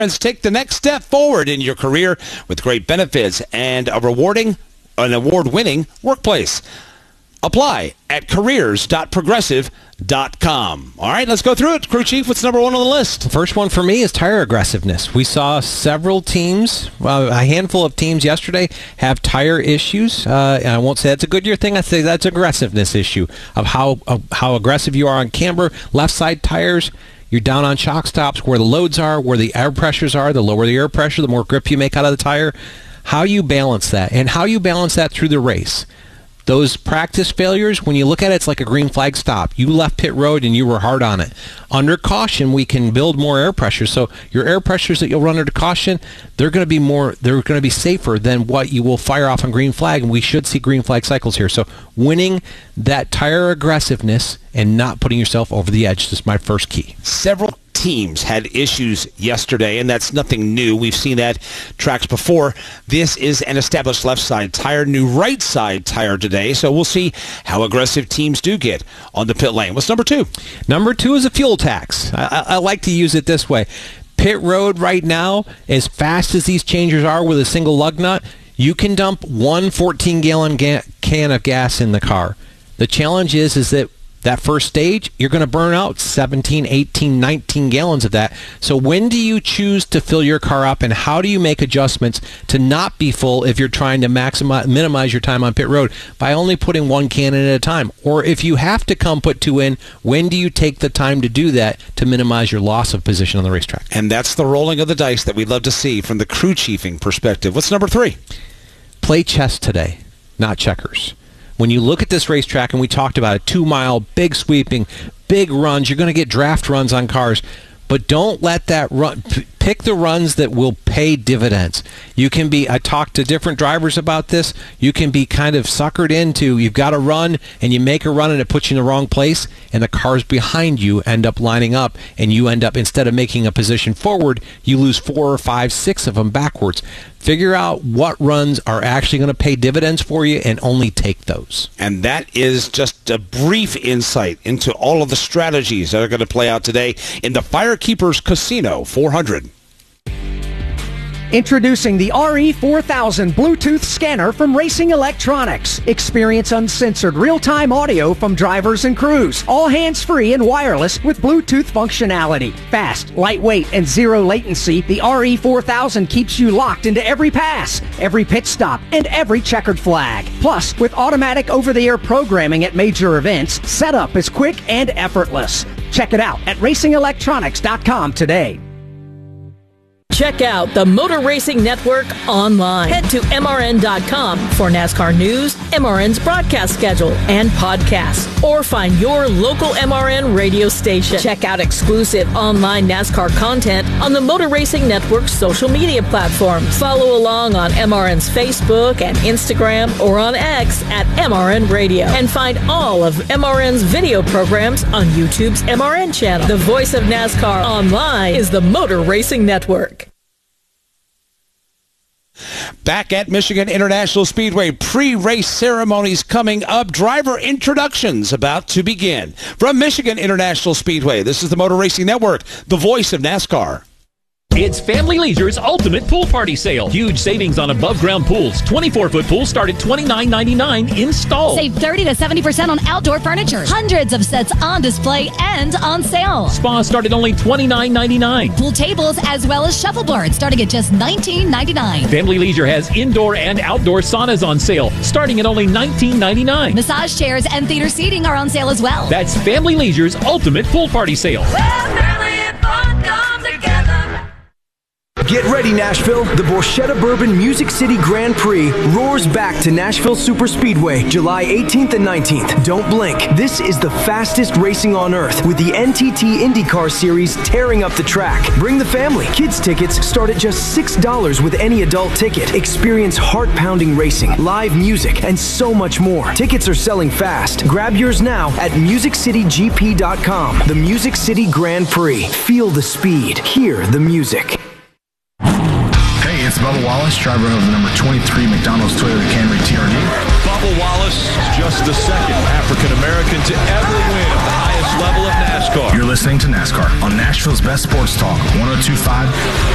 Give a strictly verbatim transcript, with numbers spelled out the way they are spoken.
Friends, take the next step forward in your career with great benefits and a rewarding, an award-winning workplace. Apply at careers dot progressive dot com. All right, let's go through it. Crew Chief, what's number one on the list? The first one for me is tire aggressiveness. We saw several teams, well, a handful of teams yesterday have tire issues. Uh, and I won't say that's a Goodyear thing. I say that's aggressiveness issue of how of how aggressive you are on camber, left side tires. You're down on shock stops where the loads are, where the air pressures are. The lower the air pressure, the more grip you make out of the tire. How you balance that, and how you balance that through the race. Those practice failures, when you look at it, it's like a green flag stop. You left pit road and you were hard on it. Under caution, we can build more air pressure. So your air pressures that you'll run under caution, they're going to be more, they're going to be safer than what you will fire off on green flag. And we should see green flag cycles here. So winning that tire aggressiveness and not putting yourself over the edge is my first key. Several teams had issues yesterday, and that's nothing new. We've seen that tracks before. This is an established left side tire, new right side tire today, so we'll see how aggressive teams do get on the pit lane. What's number two? Number two is a fuel tax. I, I, I like to use it this way. Pit road right now, as fast as these changers are with a single lug nut, you can dump one fourteen-gallon ga- can of gas in the car. The challenge is, is that that first stage, you're going to burn out seventeen, eighteen, nineteen gallons of that. So when do you choose to fill your car up, and how do you make adjustments to not be full if you're trying to maximize, minimize your time on pit road by only putting one can in at a time? Or if you have to come put two in, when do you take the time to do that to minimize your loss of position on the racetrack? And that's the rolling of the dice that we'd love to see from the crew chiefing perspective. What's number three? Play chess today, not checkers. When you look at this racetrack, and we talked about it, two-mile, big sweeping, big runs, you're going to get draft runs on cars, but don't let that run. P- pick the runs that will pay dividends. You can be, I talked to different drivers about this, you can be kind of suckered into, you've got a run, and you make a run, and it puts you in the wrong place, and the cars behind you end up lining up, and you end up, instead of making a position forward, you lose four or five, six of them backwards. Figure out what runs are actually going to pay dividends for you and only take those. And that is just a brief insight into all of the strategies that are going to play out today in the Firekeepers Casino four hundred. Introducing the R E four thousand Bluetooth scanner from Racing Electronics. Experience uncensored real-time audio from drivers and crews. All hands-free and wireless with Bluetooth functionality. Fast, lightweight, and zero latency, the R E four thousand keeps you locked into every pass, every pit stop, and every checkered flag. Plus, with automatic over-the-air programming at major events, setup is quick and effortless. Check it out at racing electronics dot com today. Check out the Motor Racing Network online. Head to M R N dot com for NASCAR news, M R N's broadcast schedule, and podcasts. Or find your local M R N radio station. Check out exclusive online NASCAR content on the Motor Racing Network's social media platforms. Follow along on M R N's Facebook and Instagram, or on X at M R N Radio. And find all of M R N's video programs on YouTube's M R N channel. The voice of NASCAR online is the Motor Racing Network. Back at Michigan International Speedway, pre-race ceremonies coming up. Driver introductions about to begin. From Michigan International Speedway, this is the Motor Racing Network, the voice of NASCAR. It's Family Leisure's Ultimate Pool Party Sale. Huge savings on above-ground pools. twenty-four foot pools start at twenty-nine ninety-nine installed. Save thirty to seventy percent on outdoor furniture. Hundreds of sets on display and on sale. Spas start at only twenty-nine ninety-nine. Pool tables as well as shuffleboards starting at just nineteen ninety-nine. Family Leisure has indoor and outdoor saunas on sale starting at only nineteen ninety-nine. Massage chairs and theater seating are on sale as well. That's Family Leisure's Ultimate Pool Party Sale. Well, family and fun come together. Get ready, Nashville. The Borchetta Bourbon Music City Grand Prix roars back to Nashville Superspeedway, July eighteenth and nineteenth. Don't blink. This is the fastest racing on earth, with the N T T IndyCar Series tearing up the track. Bring the family. Kids tickets start at just six dollars with any adult ticket. Experience heart-pounding racing, live music, and so much more. Tickets are selling fast. Grab yours now at music city g p dot com. The Music City Grand Prix. Feel the speed. Hear the music. It's Bubba Wallace, driver of the number twenty-three McDonald's Toyota Camry T R D. Bubba Wallace is just the second African-American to ever win at the highest level of NASCAR. You're listening to NASCAR on Nashville's best sports talk, one oh two point five